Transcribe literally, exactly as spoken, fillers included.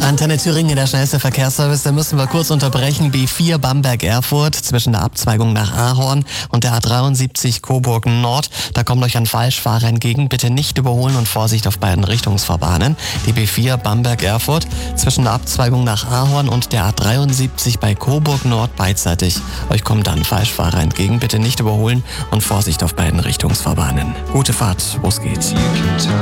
Antenne Thüringen, der schnellste Verkehrsservice. Da müssen wir kurz unterbrechen. B vier Bamberg-Erfurt zwischen der Abzweigung nach Ahorn und der A dreiundsiebzig Coburg Nord. Da kommt euch ein Falschfahrer entgegen. Bitte nicht überholen und Vorsicht auf beiden Richtungsfahrbahnen. Die B vier Bamberg-Erfurt zwischen der Abzweigung nach Ahorn und der A dreiundsiebzig bei Coburg Nord beidseitig. Euch kommt dann Falschfahrer entgegen. Bitte nicht überholen und Vorsicht auf beiden Richtungsfahrbahnen. Gute Fahrt, wo es geht.